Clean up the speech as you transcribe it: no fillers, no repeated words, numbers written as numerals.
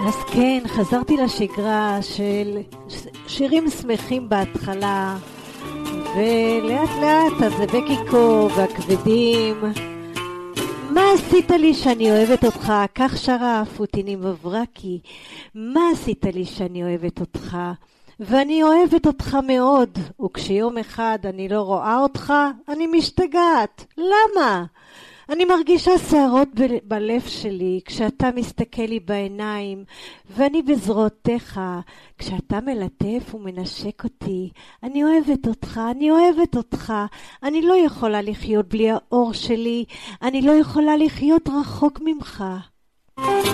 אז כן, חזרתי לשגרה של שירים שמחים בהתחלה, ולאט לאט הזבקיקו והכבדים. מה עשית לי שאני אוהבת אותך? כך שרה פוטינים וברקי. מה עשית לי שאני אוהבת אותך? ואני אוהבת אותך מאוד, וכשיום אחד אני לא רואה אותך, אני משתגעת. למה? אני מרגישה שערות בלב שלי כשאתה מסתכל לי בעיניים, ואני בזרועותיך, כשאתה מלטף ומנשק אותי. אני אוהבת אותך, אני אוהבת אותך. אני לא יכולה לחיות בלי האור שלי, אני לא יכולה לחיות רחוק ממך.